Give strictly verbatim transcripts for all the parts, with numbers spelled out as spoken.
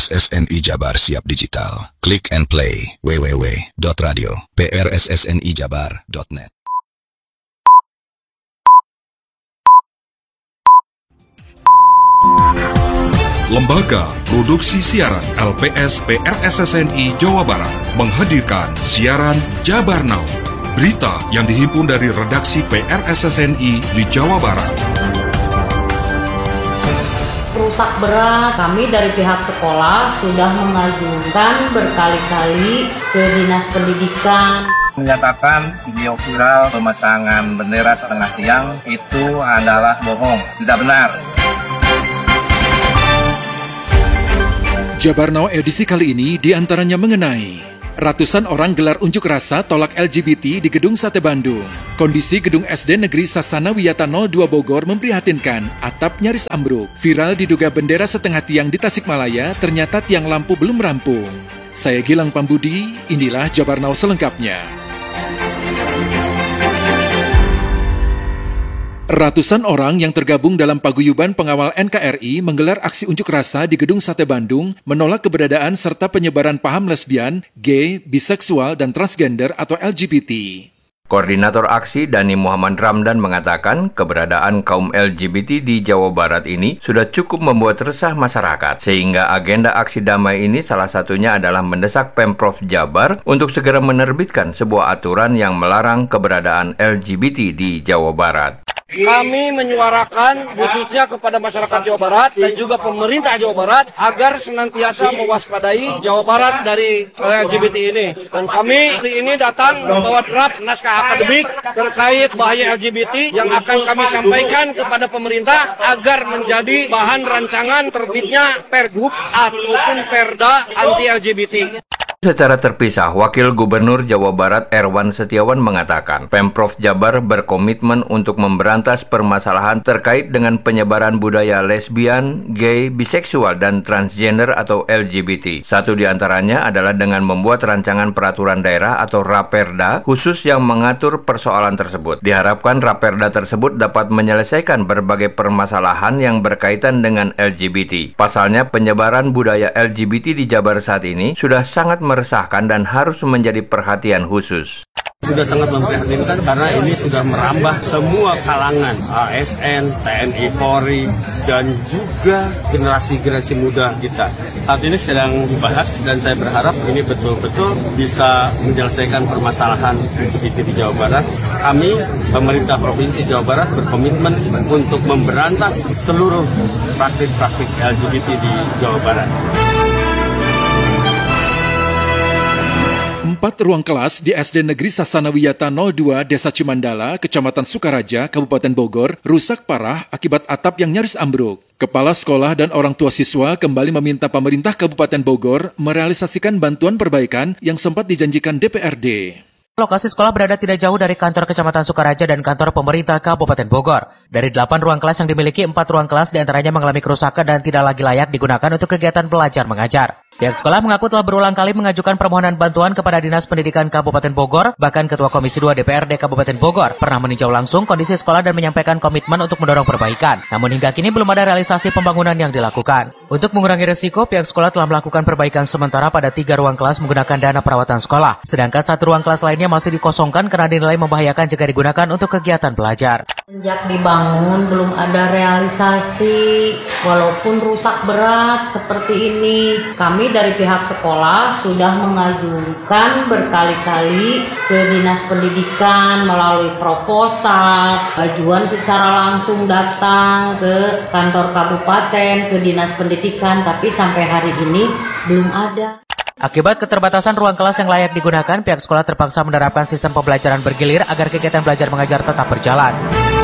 S S N I Jabar siap digital. Click and play w w w dot radio p r s s n i jabar dot net. Lembaga Produksi Siaran L P S P R S S N I Jawa Barat menghadirkan siaran Jabar Now, berita yang dihimpun dari redaksi P R S S N I di Jawa Barat. Rusak berat, kami dari pihak sekolah sudah mengajukan berkali-kali ke Dinas Pendidikan. Menyatakan video viral pemasangan bendera setengah tiang itu adalah bohong, tidak benar. Jabar Now edisi kali ini diantaranya mengenai ratusan orang gelar unjuk rasa tolak L G B T di Gedung Sate Bandung. Kondisi Gedung S D Negeri Sasana Wiyata nol dua Bogor memprihatinkan, atap nyaris ambruk. Viral diduga bendera setengah tiang di Tasikmalaya, ternyata tiang lampu belum rampung. Saya Gilang Pambudi, inilah Jabar Now selengkapnya. Ratusan orang yang tergabung dalam paguyuban pengawal N K R I menggelar aksi unjuk rasa di Gedung Sate Bandung menolak keberadaan serta penyebaran paham lesbian, gay, biseksual, dan transgender atau L G B T. Koordinator aksi Dani Muhammad Ramdan mengatakan keberadaan kaum L G B T di Jawa Barat ini sudah cukup membuat resah masyarakat, sehingga agenda aksi damai ini salah satunya adalah mendesak Pemprov Jabar untuk segera menerbitkan sebuah aturan yang melarang keberadaan L G B T di Jawa Barat. Kami menyuarakan khususnya kepada masyarakat Jawa Barat dan juga pemerintah Jawa Barat agar senantiasa mewaspadai Jawa Barat dari L G B T ini. Dan kami hari ini datang membawa draft naskah akademik terkait bahaya L G B T yang akan kami sampaikan kepada pemerintah agar menjadi bahan rancangan terbitnya Pergub ataupun Perda anti L G B T. Secara terpisah, Wakil Gubernur Jawa Barat Erwan Setiawan mengatakan Pemprov Jabar berkomitmen untuk memberantas permasalahan terkait dengan penyebaran budaya lesbian, gay, biseksual, dan transgender atau L G B T. Satu di antaranya adalah dengan membuat rancangan peraturan daerah atau Raperda khusus yang mengatur persoalan tersebut. Diharapkan Raperda tersebut dapat menyelesaikan berbagai permasalahan yang berkaitan dengan L G B T. Pasalnya, penyebaran budaya L G B T di Jabar saat ini sudah sangat meresahkan dan harus menjadi perhatian khusus. Sudah sangat memprihatinkan karena ini sudah merambah semua kalangan, A S N, T N I Polri, dan juga generasi-generasi muda kita. Saat ini sedang dibahas dan saya berharap ini betul-betul bisa menyelesaikan permasalahan L G B T di Jawa Barat. Kami, pemerintah Provinsi Jawa Barat, berkomitmen untuk memberantas seluruh praktik-praktik L G B T di Jawa Barat. Empat ruang kelas di S D Negeri Sasana Wiyata nol dua Desa Cimandala, Kecamatan Sukaraja, Kabupaten Bogor, rusak parah akibat atap yang nyaris ambruk. Kepala sekolah dan orang tua siswa kembali meminta pemerintah Kabupaten Bogor merealisasikan bantuan perbaikan yang sempat dijanjikan D P R D. Lokasi sekolah berada tidak jauh dari kantor Kecamatan Sukaraja dan kantor pemerintah Kabupaten Bogor. Dari delapan ruang kelas yang dimiliki, empat ruang kelas diantaranya mengalami kerusakan dan tidak lagi layak digunakan untuk kegiatan belajar mengajar. Pihak sekolah mengaku telah berulang kali mengajukan permohonan bantuan kepada Dinas Pendidikan Kabupaten Bogor, bahkan Ketua Komisi dua D P R D Kabupaten Bogor pernah meninjau langsung kondisi sekolah dan menyampaikan komitmen untuk mendorong perbaikan. Namun hingga kini belum ada realisasi pembangunan yang dilakukan. Untuk mengurangi risiko, pihak sekolah telah melakukan perbaikan sementara pada tiga ruang kelas menggunakan dana perawatan sekolah. Sedangkan satu ruang kelas lainnya masih dikosongkan karena dinilai membahayakan jika digunakan untuk kegiatan belajar. Sejak dibangun belum ada realisasi, walaupun rusak berat seperti ini. Kami dari pihak sekolah sudah mengajukan berkali-kali ke Dinas Pendidikan melalui proposal, ajuan secara langsung datang ke kantor kabupaten, ke Dinas Pendidikan, tapi sampai hari ini belum ada. Akibat keterbatasan ruang kelas yang layak digunakan, pihak sekolah terpaksa menerapkan sistem pembelajaran bergilir agar kegiatan belajar mengajar tetap berjalan.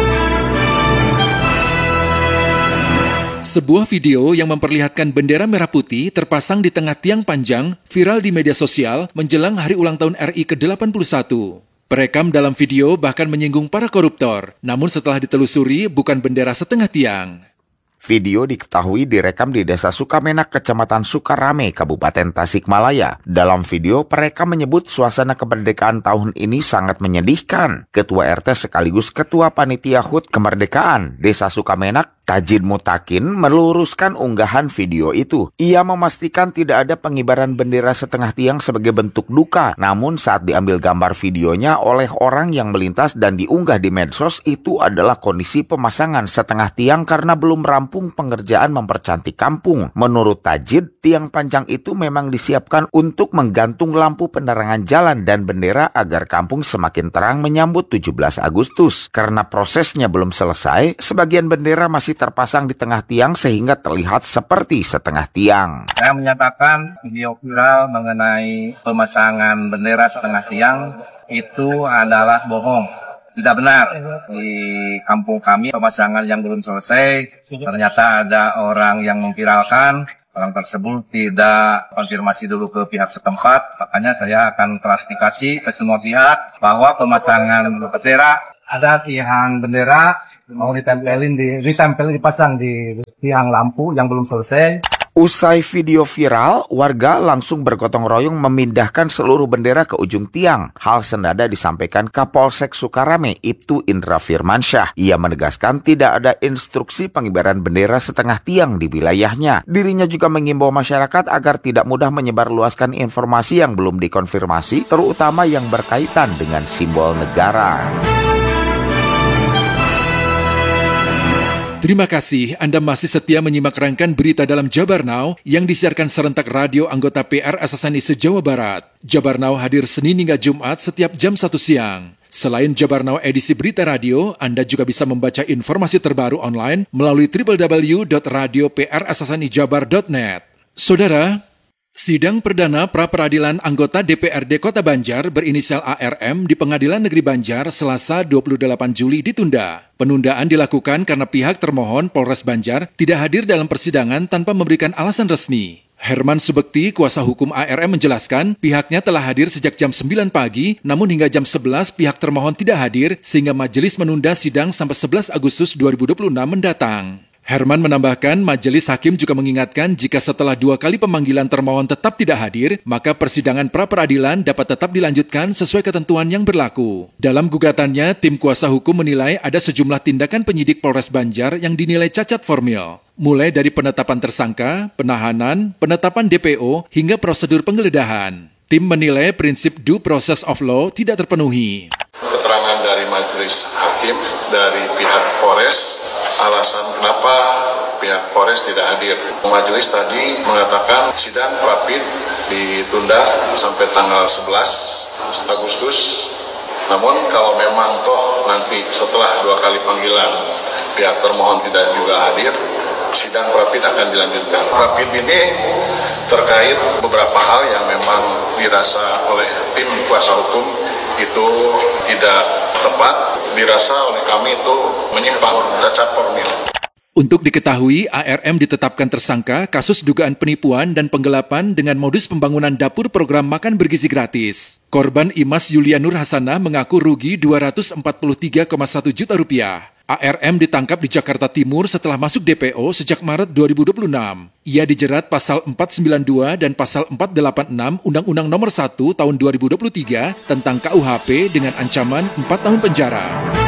Sebuah video yang memperlihatkan bendera merah putih terpasang di tengah tiang panjang viral di media sosial menjelang hari ulang tahun R I ke delapan puluh satu. Perekam dalam video bahkan menyinggung para koruptor, namun setelah ditelusuri bukan bendera setengah tiang. Video diketahui direkam di Desa Sukamenak, Kecamatan Sukarame, Kabupaten Tasikmalaya. Dalam video, perekam menyebut suasana kemerdekaan tahun ini sangat menyedihkan. Ketua R T sekaligus Ketua Panitia H U T Kemerdekaan Desa Sukamenak, Tajid Mutakin meluruskan unggahan video itu. Ia memastikan tidak ada pengibaran bendera setengah tiang sebagai bentuk duka. Namun saat diambil gambar videonya oleh orang yang melintas dan diunggah di medsos, itu adalah kondisi pemasangan setengah tiang karena belum rampung pengerjaan mempercantik kampung. Menurut Tajid, tiang panjang itu memang disiapkan untuk menggantung lampu penerangan jalan dan bendera agar kampung semakin terang menyambut tujuh belas Agustus. Karena prosesnya belum selesai, sebagian bendera masih terpasang di tengah tiang sehingga terlihat seperti setengah tiang. Saya menyatakan video viral mengenai pemasangan bendera setengah tiang itu adalah bohong. Tidak benar. Di kampung kami pemasangan yang belum selesai, ternyata ada orang yang memviralkan. Orang tersebut tidak konfirmasi dulu ke pihak setempat, makanya saya akan klarifikasi ke semua pihak bahwa pemasangan bendera, ada tiang bendera mau ditempelin di ditempel dipasang di tiang lampu yang belum selesai. Usai video viral, warga langsung bergotong royong memindahkan seluruh bendera ke ujung tiang. Hal senada disampaikan Kapolsek Sukarame, Ibtu Indra Firmansyah. Ia menegaskan tidak ada instruksi pengibaran bendera setengah tiang di wilayahnya. Dirinya juga mengimbau masyarakat agar tidak mudah menyebarluaskan informasi yang belum dikonfirmasi, terutama yang berkaitan dengan simbol negara. Terima kasih Anda masih setia menyimak rangkaian berita dalam Jabar Now yang disiarkan serentak radio anggota P R S S N I se-Jawa Barat. Jabar Now hadir Senin hingga Jumat setiap jam satu siang. Selain Jabar Now edisi berita radio, Anda juga bisa membaca informasi terbaru online melalui w w w dot radio p r s s n i jabar dot net. Saudara, sidang perdana pra-peradilan anggota D P R D Kota Banjar berinisial A R M di Pengadilan Negeri Banjar Selasa dua puluh delapan Juli ditunda. Penundaan dilakukan karena pihak termohon Polres Banjar tidak hadir dalam persidangan tanpa memberikan alasan resmi. Herman Subekti, kuasa hukum A R M menjelaskan pihaknya telah hadir sejak jam sembilan pagi, namun hingga jam sebelas pihak termohon tidak hadir sehingga majelis menunda sidang sampai sebelas Agustus dua ribu dua puluh enam mendatang. Herman menambahkan majelis hakim juga mengingatkan jika setelah dua kali pemanggilan termohon tetap tidak hadir, maka persidangan pra-peradilan dapat tetap dilanjutkan sesuai ketentuan yang berlaku. Dalam gugatannya, tim kuasa hukum menilai ada sejumlah tindakan penyidik Polres Banjar yang dinilai cacat formil. Mulai dari penetapan tersangka, penahanan, penetapan D P O, hingga prosedur penggeledahan. Tim menilai prinsip due process of law tidak terpenuhi. Keterangan dari majelis hakim dari pihak Polres, alasan kenapa pihak Polres tidak hadir. Majelis tadi mengatakan sidang rapid ditunda sampai tanggal sebelas Agustus. Namun kalau memang toh nanti setelah dua kali panggilan pihak termohon tidak juga hadir, sidang rapid akan dilanjutkan. Rapid ini terkait beberapa hal yang memang dirasa oleh tim kuasa hukum itu tidak tepat, dirasa oleh kami itu menyimpang, cacat formil. Untuk diketahui, A R M ditetapkan tersangka kasus dugaan penipuan dan penggelapan dengan modus pembangunan dapur program makan bergizi gratis. Korban Imas Yulia Nur Hasanah mengaku rugi dua ratus empat puluh tiga koma satu juta rupiah. A R M ditangkap di Jakarta Timur setelah masuk D P O sejak Maret dua ribu dua puluh enam. Ia dijerat pasal empat sembilan dua dan pasal empat delapan enam Undang-Undang Nomor satu Tahun dua ribu dua puluh tiga tentang K U H P dengan ancaman empat tahun penjara.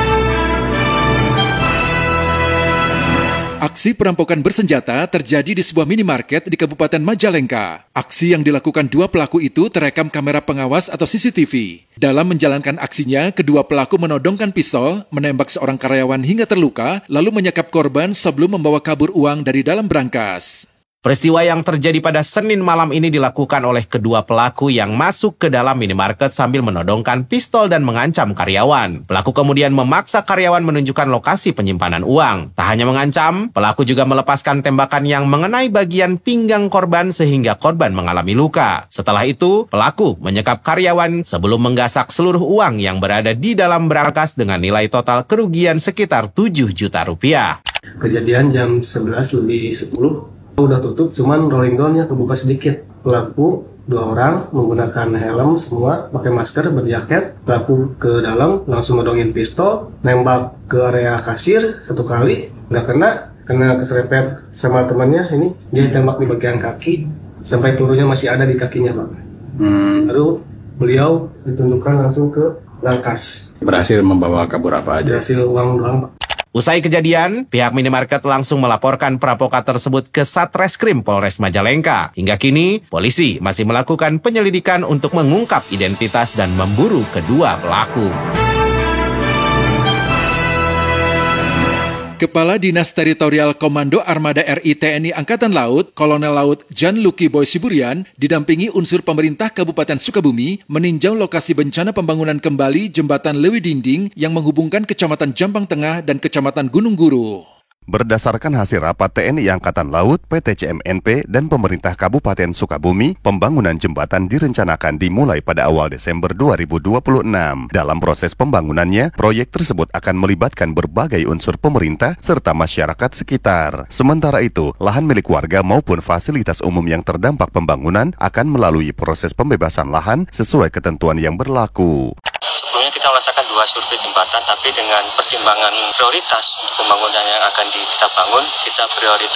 Aksi perampokan bersenjata terjadi di sebuah minimarket di Kabupaten Majalengka. Aksi yang dilakukan dua pelaku itu terekam kamera pengawas atau C C T V. Dalam menjalankan aksinya, kedua pelaku menodongkan pistol, menembak seorang karyawan hingga terluka, lalu menyekap korban sebelum membawa kabur uang dari dalam brankas. Peristiwa yang terjadi pada Senin malam ini dilakukan oleh kedua pelaku yang masuk ke dalam minimarket sambil menodongkan pistol dan mengancam karyawan. Pelaku kemudian memaksa karyawan menunjukkan lokasi penyimpanan uang. Tak hanya mengancam, pelaku juga melepaskan tembakan yang mengenai bagian pinggang korban sehingga korban mengalami luka. Setelah itu, pelaku menyekap karyawan sebelum menggasak seluruh uang yang berada di dalam brankas dengan nilai total kerugian sekitar tujuh juta rupiah. Kejadian jam sebelas lebih sepuluh. Udah tutup, cuman rolling down-nya kebuka sedikit. Pelaku dua orang menggunakan helm semua, pakai masker, berjaket. Pelaku ke dalam langsung nodongin pistol, nembak ke area kasir satu kali, nggak kena, kena keserempet sama temannya. Ini dia tembak di bagian kaki, sampai pelurunya masih ada di kakinya, Pak. Hmm. Lalu beliau ditunjukkan langsung ke brankas. Berhasil membawa kabur apa aja? Berhasil uang doang, Pak. Usai kejadian, pihak minimarket langsung melaporkan perampokan tersebut ke Satreskrim Polres Majalengka. Hingga kini, polisi masih melakukan penyelidikan untuk mengungkap identitas dan memburu kedua pelaku. Kepala Dinas Teritorial Komando Armada R I T N I Angkatan Laut, Kolonel Laut Jan Luki Boy Siburian, didampingi unsur pemerintah Kabupaten Sukabumi, meninjau lokasi bencana pembangunan kembali Jembatan Lewi Dinding yang menghubungkan Kecamatan Jampang Tengah dan Kecamatan Gunung Guru. Berdasarkan hasil rapat T N I Angkatan Laut, P T C M N P, dan pemerintah Kabupaten Sukabumi, pembangunan jembatan direncanakan dimulai pada awal Desember dua ribu dua puluh enam. Dalam proses pembangunannya, proyek tersebut akan melibatkan berbagai unsur pemerintah serta masyarakat sekitar. Sementara itu, lahan milik warga maupun fasilitas umum yang terdampak pembangunan akan melalui proses pembebasan lahan sesuai ketentuan yang berlaku. Sebelumnya kita melaksanakan dua survei jembatan, tapi dengan pertimbangan prioritas untuk pembangunan yang akan kita bangun, kita prioritas